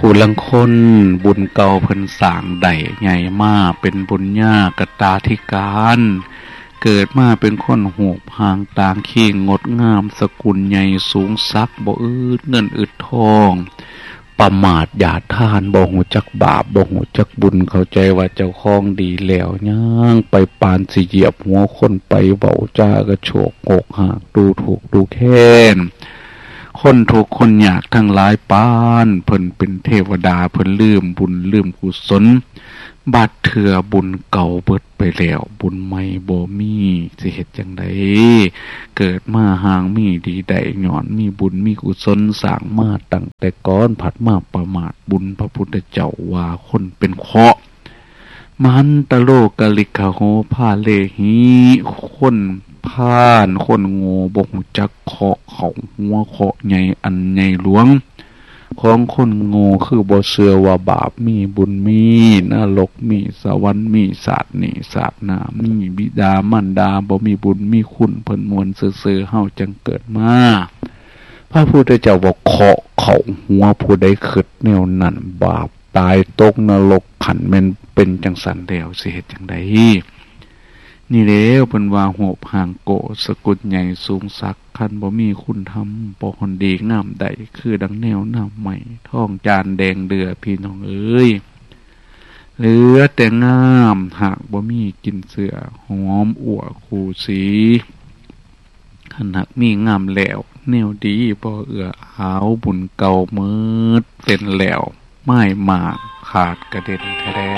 ผู้ลังคนบุญเก่าเพิ่นสร้างได้ใหญ่มาเป็นบุญญากตาธิการเกิดมาเป็นคนหูบหางต่างเคียงงดงามสกุลใหญ่สูงสักบ่อึดเงินอึดทองประมาทหยาดทานบ่หูจักบาปบ่หูจักบุญเข้าใจว่าเจ้าของดีแล้วย่างไปปานสิเหยียบหัวคนไปเว้าจากระโชกโกกหักดูถูกดูแค้นคนทุกคนอยากทั้งหลายปานเพิ่นเป็นเทวดาเพิ่นลืมบุญลืมกุศลบัดเถื่อบุญเก่าเบิดไปแล้วบุญใหม่บ่มีสิเฮ็ดจังไดเกิดมาห่างมีดีได้ย้อนมีบุญมีกุศลสร้างมาตั้งแต่ก่อนผัดมาประมาทบุญพระพุทธเจ้าว่าคนเป็นเคราะห์มันตะโลกลิกะโหพาเลหิคนพานคนโง่บ่ฮู้จักเคาะเขาหัวเคาะใหญ่อันใหญ่หลวงของคนโง่คือบ่เชื่อว่าบาปมีบุญมีนรกมีสวรรค์มีศาสตร์นี่ศาสตร์หน้ามีบิดามารดาบ่มีบุญมีคุณเพิ่นมวลซื่อๆเฮาจังเกิดมาพระพุทธเจ้าบอกเคาะเขาหัวผู้ใดคิดแนวนั้นบาปตายตกนรกขันแม่นเป็นจังสันแล้วสิเฮ็ดจังไดนี่แล้วเพิ่นว่าโหบหางโกสกุลใหญ่สูงสักคันบ่มีคุณธรรมบ่ฮอนดีงามใดคือดังแนวน้ำใหม่ท้องจานแดงเดือพี่น้องเอ้ยเหลือแต่งามหากบ่มีกินเสือหอมอั่วคูสีคันหากมีงามแล้วแนวดีบ่เอื้อหาวบุญเก่ามืดเป็นแล้วไม้หมากขาดกระเด็นแท้